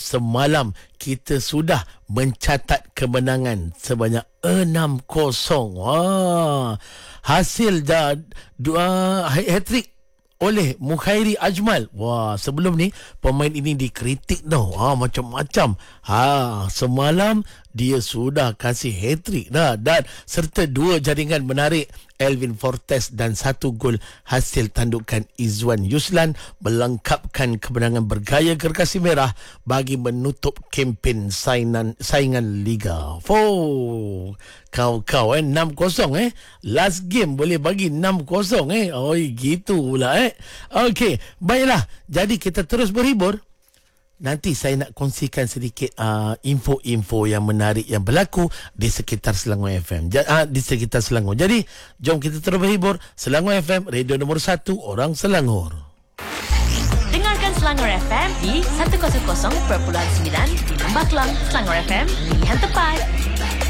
semalam kita sudah mencatat kemenangan sebanyak 6-0. Wah, hasil dah hat-trick oleh Mukhairi Ajmal. Wah, sebelum ni pemain ini dikritik tau. Macam-macam. Semalam dia sudah kasih hat-trick dah, dan serta 2 jaringan menarik Elvin Fortes dan 1 gol hasil tandukan Izwan Yuslan melengkapkan kemenangan bergaya Gergasi Merah bagi menutup kempen saingan Liga. Kau 6-0 last game boleh bagi 6-0 gitu pula Okey, baiklah. Jadi kita terus berhibur. Nanti saya nak kongsikan sedikit info-info yang menarik yang berlaku di sekitar Selangor FM. Di sekitar Selangor. Jadi, jom kita terus berhibur. Selangor FM, radio nombor 1 orang Selangor. Dengarkan Selangor FM di 100.9 di Lembah Kelang. Selangor FM, pilihan tepat.